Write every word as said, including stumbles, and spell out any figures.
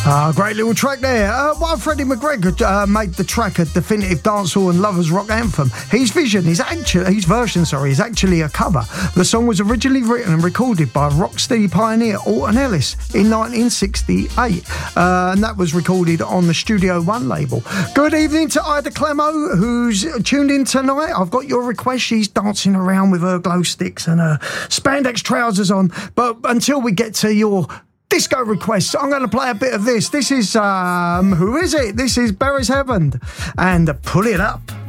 Ah, great little track there. Uh, while Freddie McGregor uh, made the track a definitive dancehall and lovers rock anthem, his vision is actually his version, sorry, is actually a cover. The song was originally written and recorded by rocksteady pioneer Alton Ellis in nineteen sixty-eight, uh, and that was recorded on the Studio One label. Good evening to Ida Clemo, who's tuned in tonight. I've got your request. She's dancing around with her glow sticks and her spandex trousers on. But until we get to your disco requests, I'm going to play a bit of this. This is, um, who is it? This is Beres Hammond and Pull It Up.